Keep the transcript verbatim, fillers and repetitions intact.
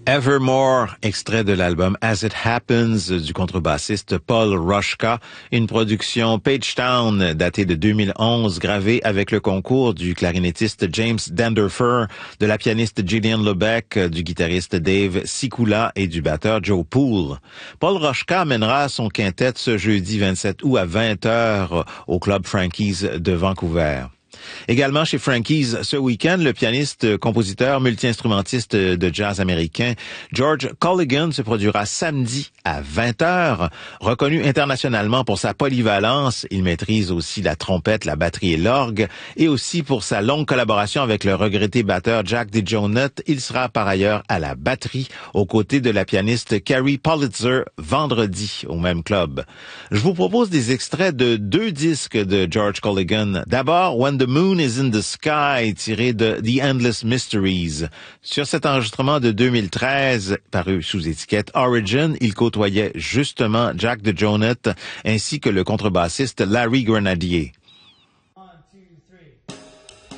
Evermore, extrait de l'album As It Happens du contrebassiste Paul Roschka, une production Pagetown datée de deux mille onze, gravée avec le concours du clarinettiste James Danderfer, de la pianiste Gillian Lebec, du guitariste Dave Sikula et du batteur Joe Poole. Paul Roschka mènera son quintet ce jeudi vingt-sept août à vingt heures au Club Frankie's de Vancouver. Également chez Frankie's ce week-end, le pianiste, compositeur, multi-instrumentiste de jazz américain George Colligan se produira samedi à vingt heures. Reconnu internationalement pour sa polyvalence, il maîtrise aussi la trompette, la batterie et l'orgue, et aussi pour sa longue collaboration avec le regretté batteur Jack DeJohnette. Il sera par ailleurs à la batterie aux côtés de la pianiste Carrie Politzer vendredi au même club. Je vous propose des extraits de deux disques de George Colligan. D'abord, When the Moon is in the Sky, tiré de The Endless Mysteries. Sur cet enregistrement de deux mille treize, paru sous étiquette Origin, il côtoyait justement Jack DeJohnette ainsi que le contrebassiste Larry Grenadier.